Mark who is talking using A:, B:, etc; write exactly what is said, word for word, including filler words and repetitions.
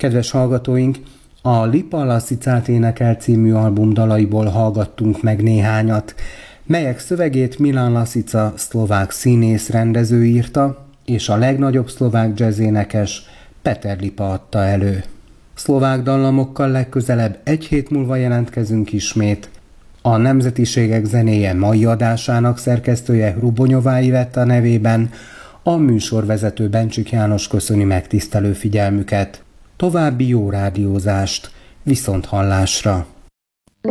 A: Kedves hallgatóink, a Lipa Lasicát énekel című album dalaiból hallgattunk meg néhányat, melyek szövegét Milan Lasica szlovák színész rendező írta, és a legnagyobb szlovák jazzénekes Peter Lipa adta elő. Szlovák dallamokkal legközelebb egy hét múlva jelentkezünk ismét. A Nemzetiségek zenéje mai adásának szerkesztője Rubonyová Ivetta nevében a műsorvezető Bencsik János köszöni megtisztelő figyelmüket. További jó rádiózást, viszonthallásra!